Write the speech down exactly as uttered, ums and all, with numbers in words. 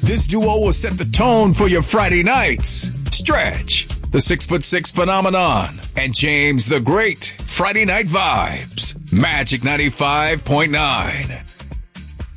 This duo will set the tone for your Friday nights. Stretch, the six foot six phenomenon, and James the Great. Friday Night Vibes. Magic ninety-five point nine.